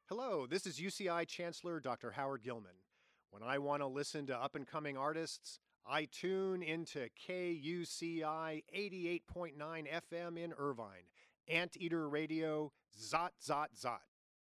Hello, this is UCI Chancellor Dr. Howard Gilman. When I want to listen to up and coming artists, I tune into KUCI 88.9 FM in Irvine, Anteater Radio, Zot Zot Zot.